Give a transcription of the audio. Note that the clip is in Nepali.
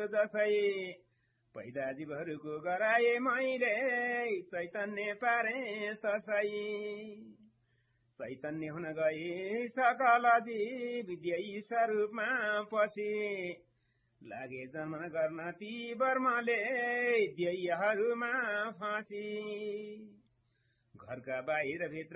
दशै पैदा जीवहरूको गराए मैले चैतन्य पारे ससै चैतन्य हुन गई सकल जीव विद्यै स्वरूपमा पसी लागे जन्मन गर्न ती वर्मले ध्ययहरूमा फाँसी घरका बाहिर भित्र